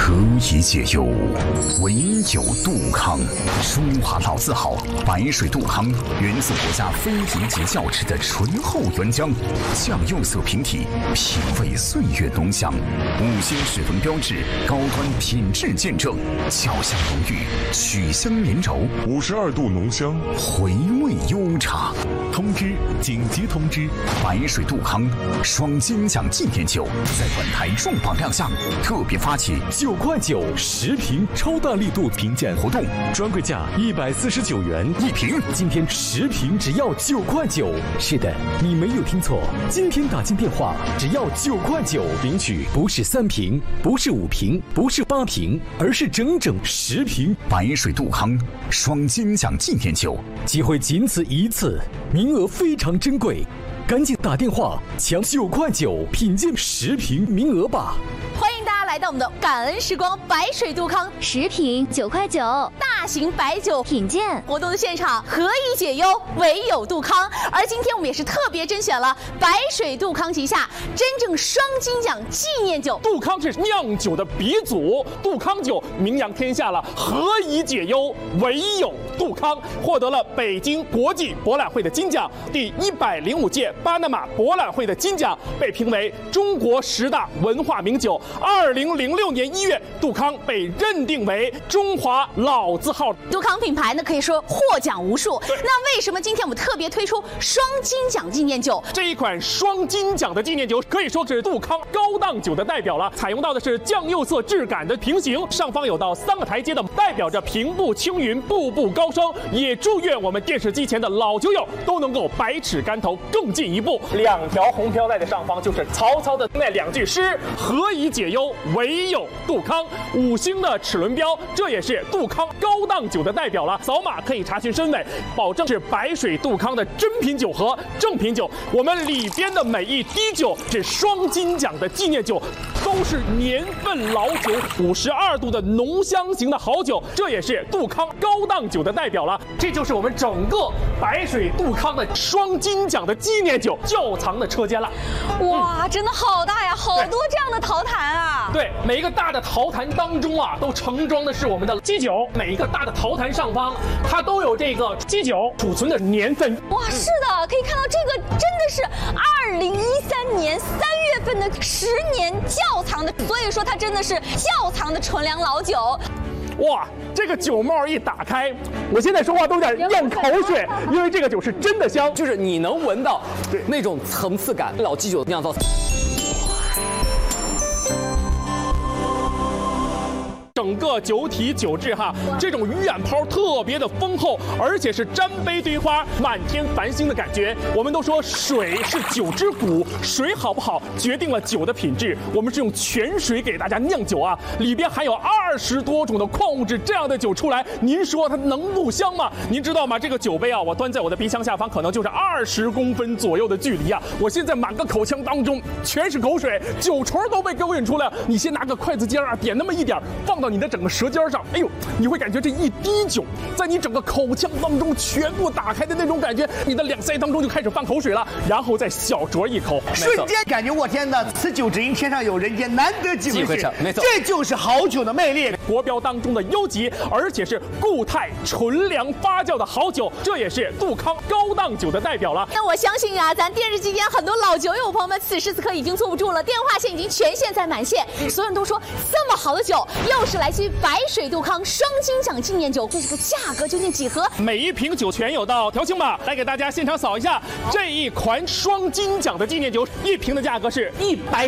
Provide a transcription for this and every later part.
何以解忧，唯有杜康。中华老字号白水杜康，源自国家非遗级窖池的醇厚原浆，酱釉色平体，品味岁月浓香，5星水分标志，高端品质见证，窖香浓郁，曲香绵柔 ，52度浓香， 回味悠长。 通知，紧急通知！ 白水杜康双金奖纪念酒在本台重磅亮相，特别发起 9块910瓶超大力度评鉴活动，专柜价149元 1瓶， 今天10瓶只要9块9。是的，你没有听错，今天打进电话只要9块9，领取不是3瓶，不是5瓶，不是8瓶，而是整整10瓶白水杜康双金奖纪念酒， 机会仅此一次，名额非常珍贵，赶紧打电话抢9块9品鉴10瓶名额吧！ 欢迎大家来到我们的感恩时光白水杜康 10瓶9块9 大型白酒品鉴活动的现场，何以解忧，唯有杜康。而今天我们也是特别甄选了白水杜康旗下真正双金奖纪念酒。 杜康是酿酒的鼻祖，杜康酒名扬天下了，何以解忧，唯有杜康。获得了北京国际博览会的金奖，第105届巴拿马博览会的金奖，被评为中国10大文化名酒。2006年1月，杜康被认定为中华老字号。 杜康品牌呢，可以说获奖无数。那为什么今天我们特别推出双金奖纪念酒？ 这一款双金奖的纪念酒可以说是杜康高档酒的代表了，采用到的是酱釉色质感的平行，上方有到3个台阶的，代表着平步青云，步步高升。也祝愿我们电视机前的老酒友都能够百尺竿头更进一步。2条红飘带的上方就是曹操的那2句诗：何以解忧，唯有杜康。5星的齿轮标，这也是杜康高档酒的代表了。扫码可以查询身份，保证是白水杜康的真品酒和正品酒。我们里边的每一滴酒是双金奖的纪念酒，都是年份老酒，52度的浓香型的好酒，这也是杜康高档酒的代表了。这就是我们整个白水杜康的双金奖的纪念酒窖藏的车间了。 哇，真的好大呀，好多这样的陶坛啊！ 对，每一个大的陶坛当中啊，都盛装的是我们的基酒。每一个大的陶坛上方，它都有这个基酒储存的年份。 哇，是的，可以看到这个真的是2013年3月份的10年窖藏的，所以说它真的是窖藏的纯粮老酒。 哇，这个酒帽一打开，我现在说话都有点咽口水，因为这个酒是真的香， 就是你能闻到那种层次感。老基酒酿造。 整个酒体酒质哈，这种鱼眼泡特别的丰厚，而且是沾杯堆花、满天繁星的感觉。我们都说水是酒之骨，水好不好决定了酒的品质。我们是用泉水给大家酿酒啊，里边含有20多种的矿物质，这样的酒出来，您说它能不香吗？您知道吗？这个酒杯啊，我端在我的冰箱下方，可能就是20公分左右的距离啊。我现在满个口腔当中全是口水，酒唇都被勾引出来了。你先拿个筷子尖啊，点那么一点，放到你的整个舌尖上，哎呦，你会感觉这一滴酒在你整个口腔当中全部打开的那种感觉，你的2腮当中就开始泛口水了，然后再小酌一口， 瞬间感觉我天哪，此酒只应天上有人间，难得几回事。 没错， 这就是好酒的魅力。 国标当中的优级，而且是固态纯粮发酵的好酒，这也是杜康高档酒的代表了。 那我相信啊，咱电视机前很多老酒友朋友们，此时此刻已经坐不住了，电话线已经全线在满线，所有人都说这么好的酒，又是来自于白水杜康双金奖纪念酒，这个价格究竟几何？ 每一瓶酒全有到条形码，来给大家现场扫一下。这一款双金奖的纪念酒，一瓶的价格是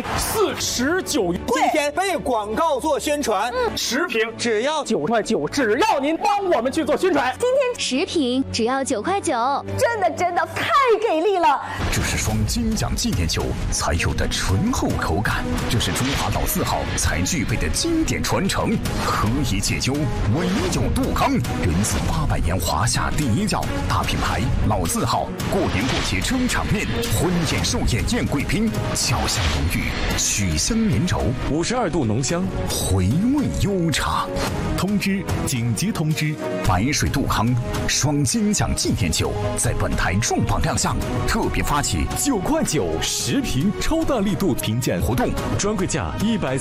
149元。 今天为广告做宣传，10瓶只要 9块9，只要您帮我们去做宣传。 今天10瓶只要9块9， 真的太给力了！ 这是双金奖纪念酒才有的醇厚口感，这是中华老字号才具备的经典传承。何以解忧，唯有杜康。源自800年华夏第一窖，大品牌，老字号，过年过节撑场面，婚宴寿宴宴贵宾，窖香浓郁，曲香绵柔 ，52度浓香， 回味悠长。 通知，紧急通知！ 白水杜康双金奖纪念酒在本台重磅亮相，特别发起 9块910瓶超大力度评鉴活动，专柜价140